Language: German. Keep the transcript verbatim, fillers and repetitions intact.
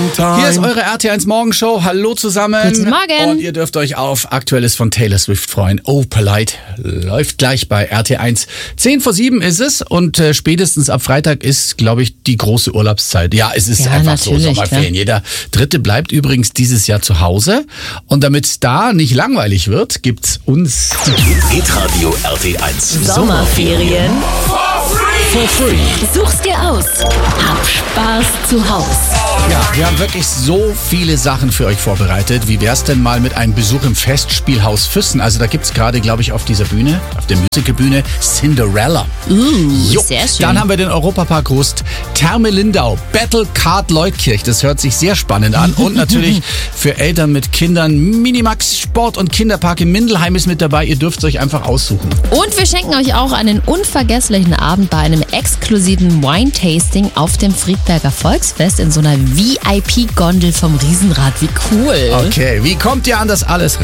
Time. Hier ist eure R T eins Morgenshow. Hallo zusammen. Guten Morgen. Und ihr dürft euch auf Aktuelles von Taylor Swift freuen. Oh, Polite läuft gleich bei R T eins. Zehn vor sieben ist es und äh, spätestens ab Freitag ist, glaube ich, die große Urlaubszeit. Ja, es ist Ja, einfach so, natürlich, Sommerferien. Jeder Dritte bleibt übrigens dieses Jahr zu Hause. Und damit es da nicht langweilig wird, gibt's uns Hitradio R T eins. Sommerferien. for free. Such's dir aus. Hab Spaß zu Haus. Ja, wir haben wirklich so viele Sachen für euch vorbereitet. Wie wär's denn mal mit einem Besuch im Festspielhaus Füssen? Also da gibt's gerade, glaube ich, auf dieser Bühne, auf der Musicalbühne, Cinderella. Uh, Jo. sehr schön. Dann haben wir den Europapark Rust, Therme Lindau, Battle Card Leutkirch. Das hört sich sehr spannend an. Und natürlich für Eltern mit Kindern Minimax Sport- und Kinderpark in Mindelheim ist mit dabei. Ihr dürft es euch einfach aussuchen. Und wir schenken euch auch einen unvergesslichen Abend bei einem exklusiven Wine-Tasting auf dem Friedberger Volksfest in so einer V I P-Gondel vom Riesenrad. Wie cool. Okay, wie kommt ihr an das alles